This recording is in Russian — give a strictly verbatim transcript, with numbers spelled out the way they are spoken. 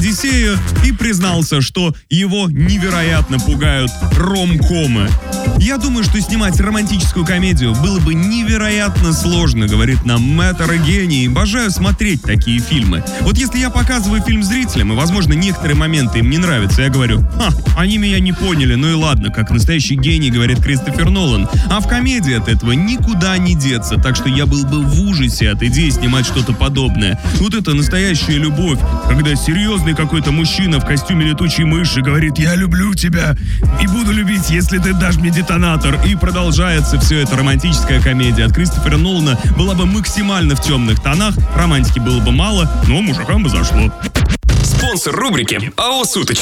«Одиссею» и признался, что его невероятно пугают ромкомы. «Я думаю, что снимать романтическую комедию было бы невероятно сложно», говорит нам Мэтр гений. «Обожаю смотреть такие фильмы. Вот если я показываю фильм зрителям, и, возможно, некоторые моменты им не нравятся, я говорю: ха, они меня не поняли, ну и ладно, как настоящий гений», говорит Кристофер Нолан. А в комедии от этого никуда не деться, так что я был бы в ужасе от идеи снимать что-то подобное. Вот это настоящая любовь, когда серьезный какой-то мужчина в костюме летучей мыши говорит: «Я люблю тебя и буду любить, если ты дашь мне детонатор». И продолжается все это романтическая комедия. От Кристофера Нолана была бы максимально в темных тонах, романтики было бы мало, но мужикам бы зашло. Спонсор рубрики АО «Суточно».